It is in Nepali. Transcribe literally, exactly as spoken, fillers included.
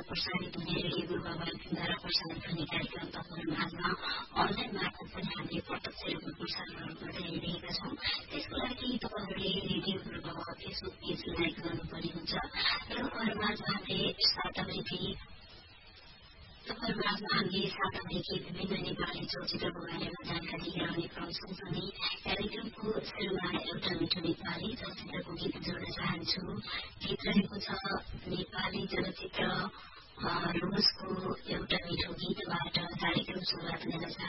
प्रसारित हुने रेडियो गुरुबाबाद्वारा प्रसारित हुने कार्यक्रम तपाईँहरू माझमा अनलाइन मार्फत पनि हामीले प्रत्यक्ष रूपमा प्रसारण गर्दै आइरहेका छौं। त्यसको लागि तपाईँहरूले radio Gurubaba Facebook page like गर्नुपर्ने हुन्छ र तपाईँहरू माझमा हामीले सातावृत्ति तपाईँहरू माझमा हामीले सातावृत्ति विभिन्न नेपाली चलचित्रको बारेमा जानकारी गराउने क्रम सँगसँगै कार्यक्रमको सुरुमा एउटा मिठो नेपाली चलचित्रको गीत जोड्न चाहन्छु। गीत रहेको छ नेपाली चलचित्र रोजको एउटा मिठो गीतबाट कार्यक्रम सुरुवात गर्न चाहन्छु।